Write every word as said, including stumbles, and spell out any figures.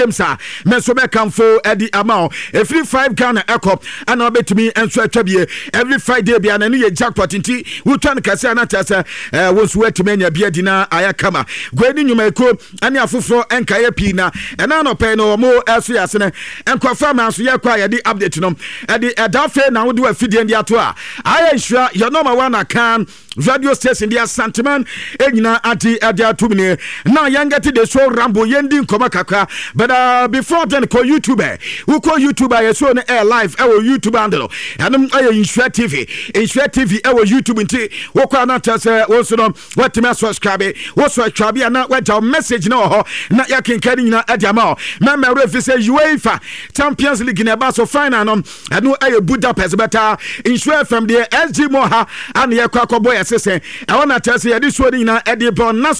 Sa menso be kamfo edi amount every five Ghana echo and obetumi enso atwabie every Friday bia na ne jackpot nti wutan kase anatase eh wonso atumi anya bia dina ayakama gwani nyuma eko ane afoforo enkaye pi na ena no pe no mo eso yase ne enkofa ma so yakwa ye di update no edi edafe na wo di afidie ndi ato a aya nhura your number one account radio station dia Santiman enyina anti adia tumine na yangati the show Rambo yendi nkoma kakra but uh, before then call YouTuber we call YouTuber yes on air live our YouTube handle and aye Insure T V Insure T V our YouTube nti we call na tell say we so no what me subscribe we subscribe na we tell message na ho na yakenkani na adia ma member refi say UEFA Champions League na ba so final no and no aye Budapest better Insure from the S G Moha and yakwa boy sese I wanna tell you this one na edi bon na